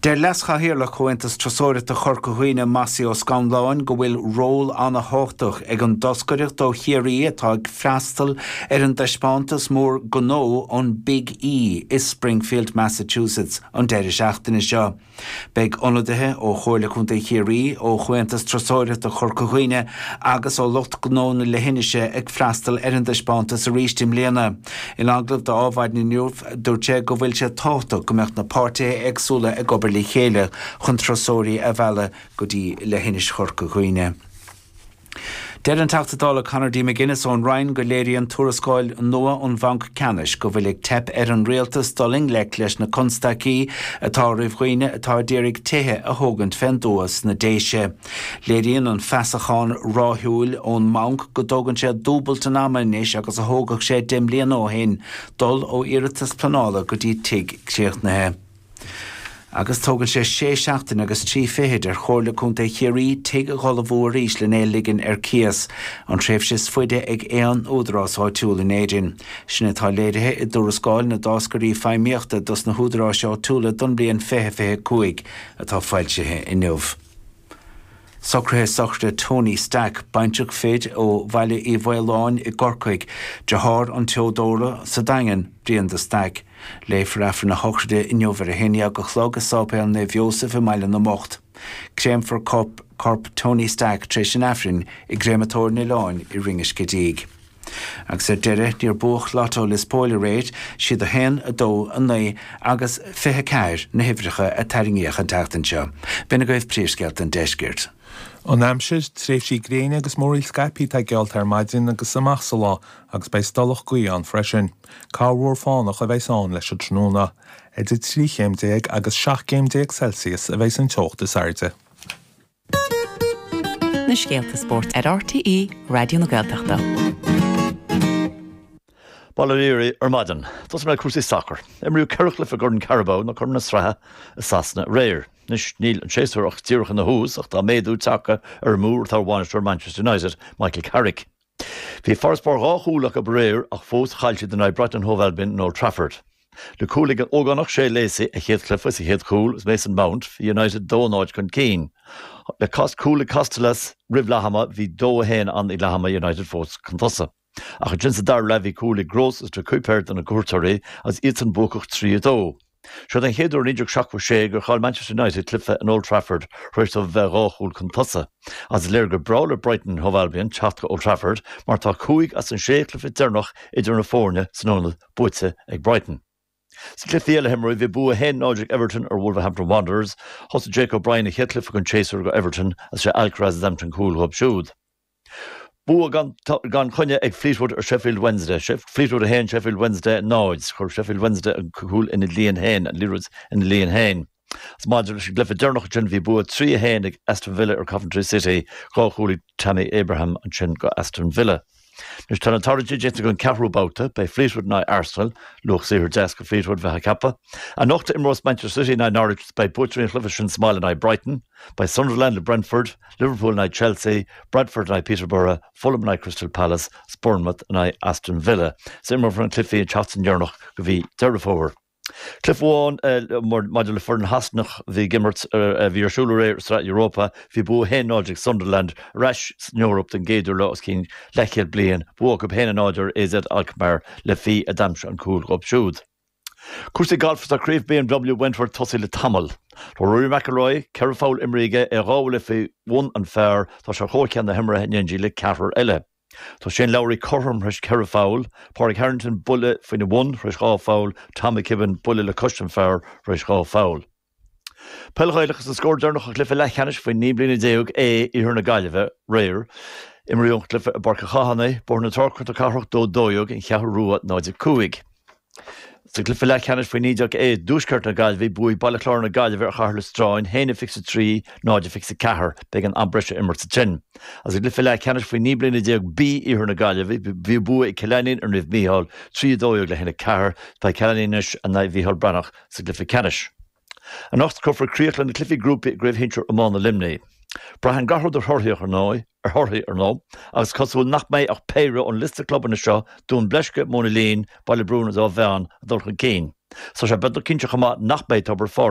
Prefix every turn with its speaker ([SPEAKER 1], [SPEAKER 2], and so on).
[SPEAKER 1] Der lescha hirla chuentas trasóirit a chorcahuine Massi o Scanláin go bhfuil ról anna háchtach ag an doscaireacht ó chéirí atá ag freastal an deispántas mór gnó an Big E is Springfield, Massachusetts an deirir seachtain is seo. Beg onadathe ó chóirla chunta chéirí ó chuentas trasóirit a chorcahuine agus ó lot gnó na lehinise ag freastal an deispántas a rístim léana. In aglah de ábhaid na nuamh dúirte go bhfuil sé táta go mecht na párta agsúla ag obair le chéile chun trasóirí a bheile go dtí le hinis chorcahuine. Der an tachtadála Conor D. McGuinness ón Ryan go léirí an tuarascáil nua ón bhanc Canis go bhfuil ag tep an réaltas doling le leis na constací atá roimhghoine atá déirigh tithe a thógant fendóas na déise. Léiríonn an feasachán ráthúil ón Mount go dógann sé dúbalt an amanis agus a thógach sé dim bliain ó hin dul ó iiritas planála go dtí tig cléochnathe. Agus tógann sé 6 agus 3 fihead chóirla chunta chéirí tig a ghola bhór ríis le néligan Cias an tréimh sé fuide ag éan údarás áitiúil in éidirn. Sinna tá léirithe i dúrascáil na dáscarí feimíochta dus na húdarás áitiúla don bliain 25 atá fáiltethe in nuamh. Socrthe sochta Tony Stack baintach fid ó bhaile í bhailáin i Gorcaig de thar an Teodóra sa daingan bríon de Stack. Léifar afar na hochde in neomhar a héine go chlog a sápéal na Bheosaf i maile na mocht. Créim for corp Tony Stack tris an afrin i grématóir na láin i ringes gedíg. Agus deire níor buach látó le spoiler réid siad a hen a dó a naí agus fithe ceir na hifricha a taringíoch an teachtain seo. Bina goibh príomhsceilt an deisgirt.
[SPEAKER 2] An amsir tréimh sí gréine agus mórí Skype tá gealt ar maidin agus amach sa lá agus bei stolach guí an freisin. Cáhúór fánach a bheitán leis a tróna. Idir 3 chéimdéag agus 7 chéimdéag Celsius a bheits an teocht is airde.
[SPEAKER 3] Na Scéalta Sport ar RTE Radio na Gaeltachta.
[SPEAKER 4] Balleríri ar maidin, dus me cruúsí soccer. Imriú ceirchliffe Gordon Carabao na chumna srathe a sasna réir. Nis níl an séúach tíocha na hús ach tá méadú tacha ar múr tar bhainisteir Manchester United, Michael Carrick. Bhí forspór ráthúlach a réir ach fós chailte den Brighton Hove Albion in Old Trafford. Le cúlaigh an ógánach sé lésa a chéadclifa sa chéadcúil is Mason Mount hí United dónáid chun cín. Le cúla Costellas ribh Lahama hí dó héin an i Lahama United fós contosa. Ach a jinsa dar levy cúlaigh Gross is de cúpeirt an a gúirtarí as iad an bócach 3-2. Siad an chéadú níidir seachfu sé gur cháil Manchester United clifa an Old Trafford roiist ó bheith ráthúil contosa. As léir go brála Brighton Hove Albion teachta Old Trafford mar tá cúig as an sé clifa dernach idir na fórne sanónad buite ag Brighton. Sa clifíile himrú bhí bu a hen náideach Everton ar Wolverhampton Wanderers, hosta Jake O'Brien a chéadclifa chun chaser go Everton as sé Alcaraz Dampton Coolhub siúd. Bu gan chunne ag Fleetwood ar Sheffield Wednesday. Fleetwood a hen Sheffield Wednesday náids, chur Sheffield Wednesday an cúil ina líon hain, an lírúd ina líon hain. As maidir leis glyfa dernach sin bhí bu 3 hain ag Aston Villa ar Coventry City, ráchúlaigh Tammy Abraham an sin go Aston Villa. Nus tan an tarja jeta gon ceathrú bauta bei Fleetwood na Arsenal, luch sé desk go Fleetwood bheitha cappa. A nochta imrós Manchester City na Norwich bei Butcher and Clifferson Smile na Brighton, bei Sunderland na Brentford, Liverpool na Chelsea, Bradford na Peterborough, Fulham na Crystal Palace, Bournemouth na Aston Villa. Simmer from Cliffy and Chatson Jernach go bhí Derryfower. Cliffháin maidir le furin hasnach bhí gimmert bhí arsúla réir Strat Europa bhí bu hen náideach Sunderland reis Europe den géidir le os cín leciad blian bu go hen náidir ézad Alkmaar le fí a damse an cúil go siúd. Cuasaí golfas a críomh BMW Wentworth tosaí le tamil. Tá Rory McIlroy ceithre fáil imríige ar rábhfuil le fí 1 an fearr tá se chócean na himre heningi le 4 eile. Tá sé Lowry Curran reis ceithre fáil, Pádraig Harrington bulle faoine 1 reis gá fáil, Tommy Kibben bulle le custom fearr reis gá fáil. Pelghaileachas a scór dernach a clifa lechanis faoin ní blina déag i hirna gaiileh réir, imríon clifa barca chahanna, borna tarcut a carach dó dóiog in cheathrú rua náide cúig. Sa clifa lechanis faoin níideach dúscart na gaiileh buí bailachlár na gaiileh ar charla stráin, héna fixa 3, náide fixa 4, beag an ambreise immer sa tin. As a clifa lechanis faoin ní blina déag bí hirna gaiileh, bhí bu i Celannin ar nibh míhall 3-2 le héna 4, bei Celanninis a na bhíhall branach sa clifa canis. An nacht cofra críochlan na clifi grúpi greibh hinter amán na limnaí. Brahan garthúd ar thorthaí ar nó, agus cosúil nach méid ach péire an lista clubban na seo dún bleisce móna líon baile brúna á bhean a dulchan cín. So sé bedal cinnte chumá nach méid tá bar